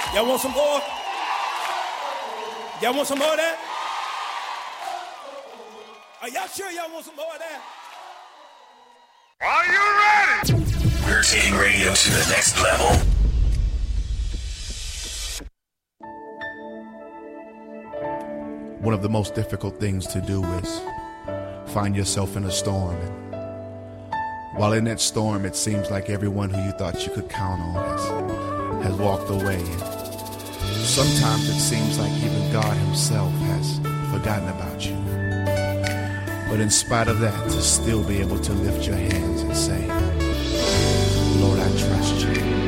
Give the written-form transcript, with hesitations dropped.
Y'all want some more? Y'all want some more of that? Are y'all sure y'all want some more of that? Are you ready? We're taking radio to the next level. One of the most difficult things to do is find yourself in a storm. And while in that storm, it seems like everyone who you thought you could count on has walked away. And sometimes it seems like even God himself has forgotten about you. But in spite of that, to still be able to lift your hands and say,